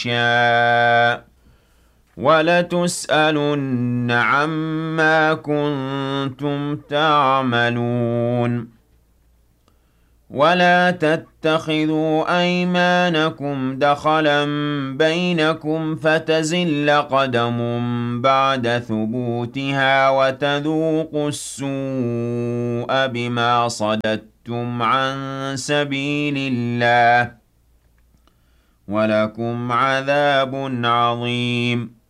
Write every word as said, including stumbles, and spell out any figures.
يَشَاءُ وَلَتُسْأَلُنَّ عَمَّا كُنتُمْ تَعْمَلُونَ وَلَا تَتَّخِذُوا أَيْمَانَكُمْ دَخَلًا بَيْنَكُمْ فَتَزِلَّ قَدَمٌ بَعْدَ ثُبُوتِهَا وَتَذُوقُوا السُّوءَ بِمَا صَدَدتُّمْ عَن سَبِيلِ اللَّهِ وَلَكُمْ عَذَابٌ عَظِيمٌ